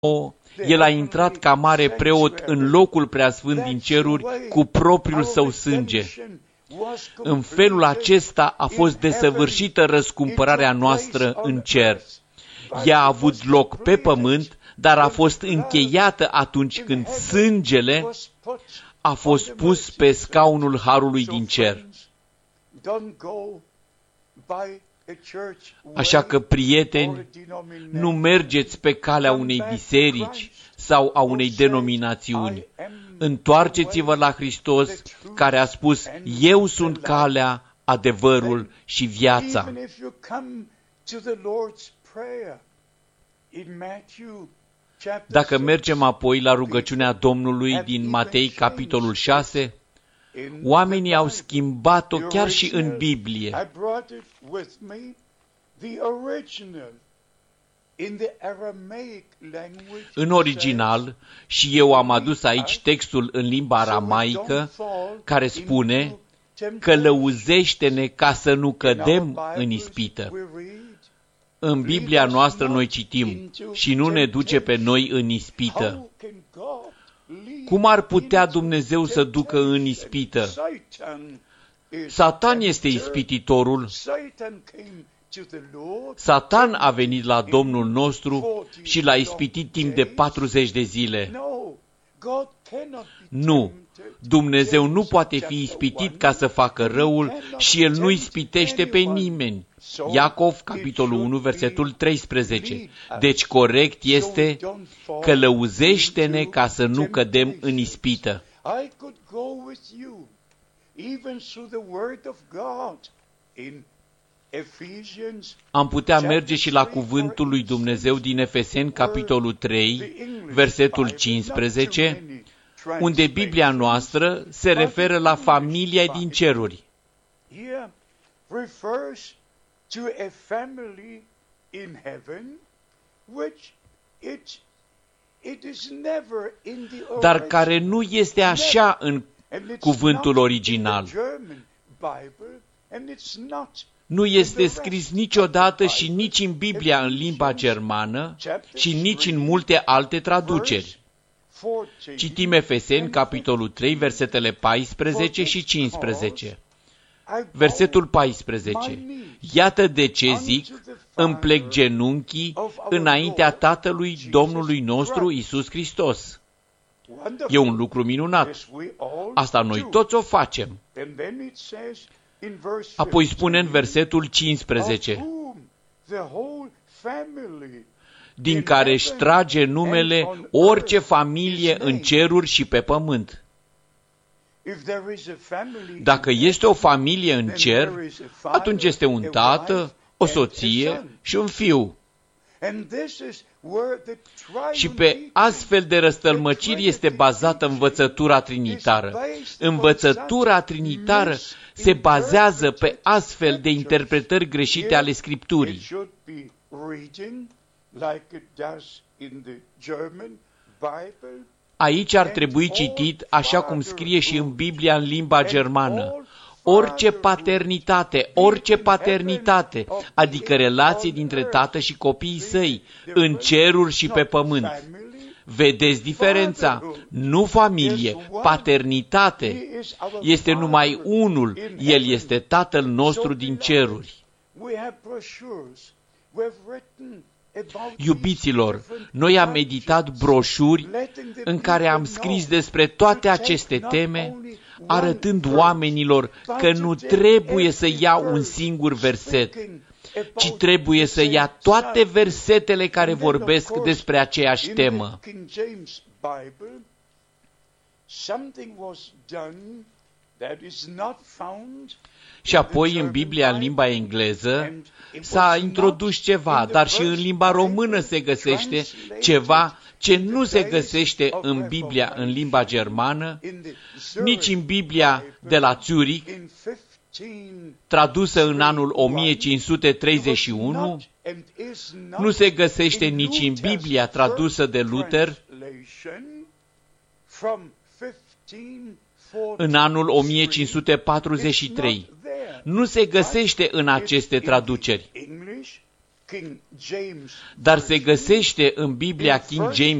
El a intrat ca mare preot în locul preasfânt din ceruri cu propriul său sânge. În felul acesta a fost desăvârșită răscumpărarea noastră în cer. Ea a avut loc pe pământ, dar a fost încheiată atunci când sângele a fost pus pe scaunul harului din cer. Așa că, prieteni, nu mergeți pe calea unei biserici sau a unei denominațiuni. Întoarceți-vă la Hristos, care a spus: eu sunt calea, adevărul și viața. Dacă mergem apoi la rugăciunea Domnului din Matei, capitolul 6, oamenii au schimbat-o chiar și în Biblie. În original, și eu am adus aici textul în limba aramaică, care spune: călăuzește-ne ca să nu cădem în ispită. În Biblia noastră noi citim: și nu ne duce pe noi în ispită. Cum ar putea Dumnezeu să ducă în ispită? Satan este ispititorul. Satan a venit la Domnul nostru și l-a ispitit timp de 40 de zile. Nu, Dumnezeu nu poate fi ispitit ca să facă răul și El nu ispitește pe nimeni. Iacov, capitolul 1, versetul 13. Deci corect este: călăuzește-ne ca să nu cădem în ispită. Am putea merge și la cuvântul lui Dumnezeu din Efeseni, capitolul 3, versetul 15, unde Biblia noastră se referă la familia din ceruri. Dar care nu este așa în cuvântul original. Nu este scris niciodată și nici în Biblia în limba germană și nici în multe alte traduceri. Citim Efeseni, capitolul 3, versetele 14 și 15. Versetul 14. Iată de ce zic: îmi plec genunchii înaintea Tatălui Domnului nostru Iisus Hristos. E un lucru minunat. Asta noi toți o facem. Apoi spune în versetul 15: din care își trage numele orice familie în ceruri și pe pământ. Dacă este o familie în cer, atunci este un tată, o soție și un fiu. Și pe astfel de răstălmăciri este bazată învățătura trinitară. Învățătura trinitară se bazează pe astfel de interpretări greșite ale Scripturii. Aici ar trebui citit așa cum scrie și în Biblia în limba germană: orice paternitate, adică relație dintre tată și copiii săi, în ceruri și pe pământ. Vedeți diferența? Nu familie, paternitate. Este numai unul, El este Tatăl nostru din ceruri. Iubiților, noi am editat broșuri în care am scris despre toate aceste teme, arătând oamenilor că nu trebuie să ia un singur verset, ci trebuie să ia toate versetele care vorbesc despre aceeași temă. Și apoi în Biblia în limba engleză s-a introdus ceva, dar și în limba română se găsește ceva ce nu se găsește în Biblia în limba germană, nici în Biblia de la Zurich, tradusă în anul 1531, nu se găsește nici în Biblia tradusă de Luther în anul 1543. Nu se găsește în aceste traduceri. dar se găsește în Biblia King James